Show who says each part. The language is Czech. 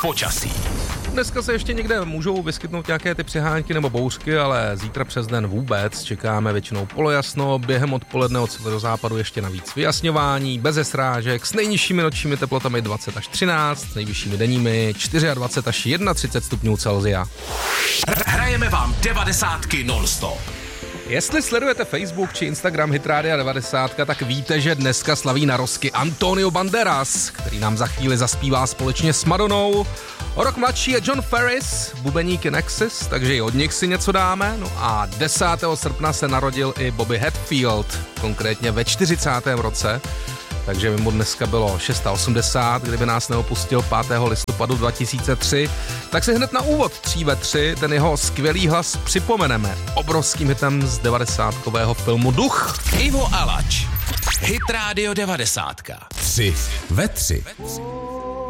Speaker 1: počasí.
Speaker 2: Dneska se ještě někde můžou vyskytnout nějaké ty přehánky nebo bouřky, ale zítra přes den vůbec čekáme většinou polojasno, během odpoledne od severozápadu ještě navíc vyjasňování, bez srážek, s nejnižšími nočními teplotami 20 až 13, nejvyššími denními 24 až 31 stupňů Celsia.
Speaker 1: Hrajeme vám 90 non-stop.
Speaker 2: Jestli sledujete Facebook či Instagram Hit Rádia 90, tak víte, že dneska slaví narozky Antonio Banderas, který nám za chvíli zaspívá společně s Madonou. O rok mladší je John Ferris, bubeník Nexus, takže i od nich si něco dáme. No a 10. srpna se narodil i Bobby Hatfield, konkrétně ve 40. roce. Takže by mu dneska bylo 680, kdyby nás neopustil 5. listopadu 2003. Tak si hned na úvod 3 ve 3 ten jeho skvělý hlas připomeneme obrovským hitem z 90kového filmu Duch.
Speaker 1: Ivo Alač. Hit Rádio 90.
Speaker 3: 3 ve 3.